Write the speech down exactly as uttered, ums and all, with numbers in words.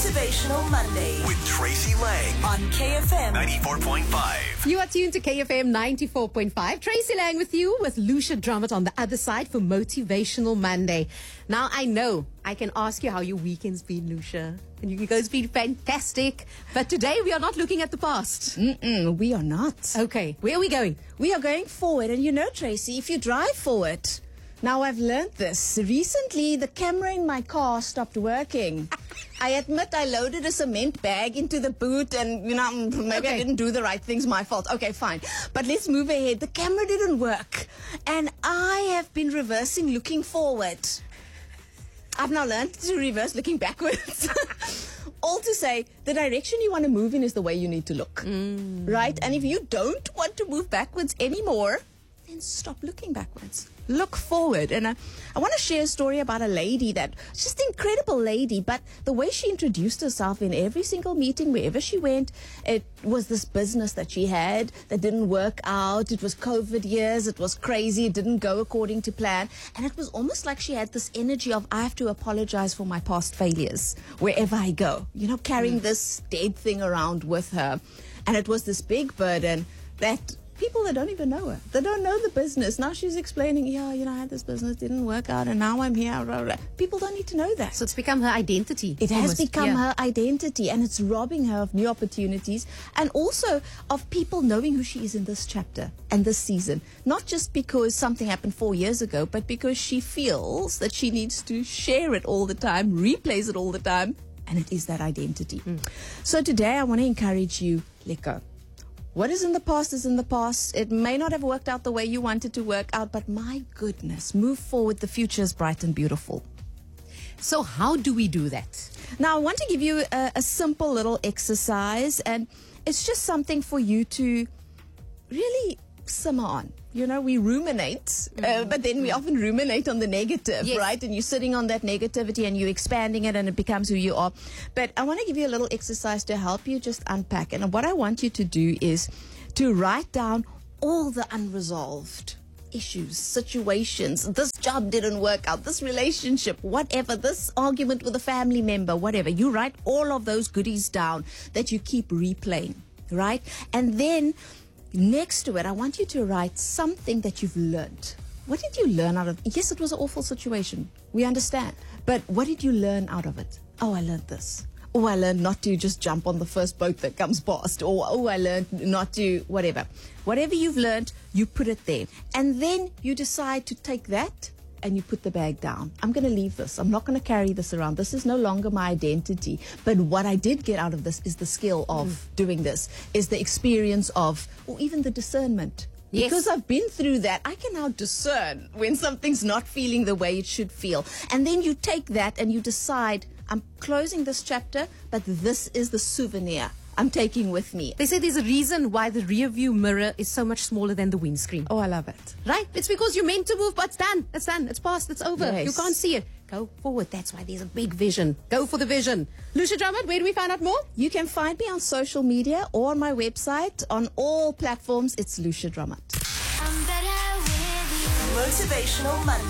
Motivational Monday with Tracy Lang on K F M ninety-four point five. You are tuned to K F M ninety-four point five. Tracy Lang with you, with Lucia Drummond on the other side for Motivational Monday. Now, I know I can ask you how your weekend's been, Lucia, and you can go, it's been fantastic. But today we are not looking at the past. Mm-mm, we are not. Okay, where are we going? We are going forward. And you know, Tracy, if you drive forward, now I've learned this. Recently, the camera in my car stopped working. I admit I loaded a cement bag into the boot and, you know, maybe Okay. I didn't do the right things. My fault. Okay, fine. But let's move ahead. The camera didn't work. And I have been reversing looking forward. I've now learned to reverse looking backwards. All to say, the direction you want to move in is the way you need to look. Mm. Right? And if you don't want to move backwards anymore, then stop looking backwards. Look forward. And I, I want to share a story about a lady that, just an incredible lady, but the way she introduced herself in every single meeting, wherever she went, it was this business that she had that didn't work out. It was COVID years. It was crazy. It didn't go according to plan. And it was almost like she had this energy of, I have to apologize for my past failures wherever I go. You know, carrying mm. this dead thing around with her. And it was this big burden that people that don't even know her, they don't know the business. Now she's explaining, yeah, you know, I had this business, didn't work out, and now I'm here. Blah, blah. People don't need to know that. So it's become her identity. It has almost. become Yeah. her identity, and it's robbing her of new opportunities and also of people knowing who she is in this chapter and this season. Not just because something happened four years ago, but because she feels that she needs to share it all the time, replays it all the time, and it is that identity. Mm. So today I want to encourage you, let go. What is in the past is in the past. It may not have worked out the way you wanted to work out, but my goodness, move forward. The future is bright and beautiful. So how do we do that? Now, I want to give you a, a simple little exercise, and it's just something for you to really simmer on. You know, we ruminate, mm-hmm. uh, but then we often ruminate on the negative, yes. right? And you're sitting on that negativity and you're expanding it and it becomes who you are. But I want to give you a little exercise to help you just unpack. And what I want you to do is to write down all the unresolved issues, situations. This job didn't work out, this relationship, whatever, this argument with a family member, whatever. You write all of those goodies down that you keep replaying, right? And then next to it, I want you to write something that you've learned. What did you learn out of it? Yes, it was an awful situation. We understand. But what did you learn out of it? Oh, I learned this. Oh, I learned not to just jump on the first boat that comes past. Or, oh, I learned not to, whatever. Whatever you've learned, you put it there. And then you decide to take that and you put the bag down. I'm going to leave this. I'm not going to carry this around. This is no longer my identity. But what I did get out of this is the skill of mm. doing this, is the experience of, or even the discernment. Yes. Because I've been through that, I can now discern when something's not feeling the way it should feel. And then you take that and you decide, I'm closing this chapter, but this is the souvenir I'm taking with me. They say there's a reason why the rear view mirror is so much smaller than the windscreen. Oh, I love it. Right? It's because you're meant to move, but it's done. It's done. It's past. It's over. Yes. You can't see it. Go forward. That's why there's a big vision. Go for the vision. Lucia Drummond, where do we find out more? You can find me on social media or on my website. On all platforms, it's Lucia Drummond. Motivational Monday.